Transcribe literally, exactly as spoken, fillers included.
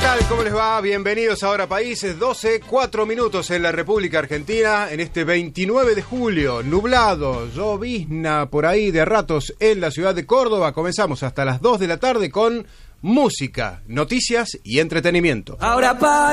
tal? ¿Cómo les va? Bienvenidos a Ahora Países, doce, cuatro minutos en la República Argentina, en este veintinueve de julio, nublado, llovizna por ahí de ratos en la ciudad de Córdoba. Comenzamos hasta las dos de la tarde con música, noticias y entretenimiento. Ahora pa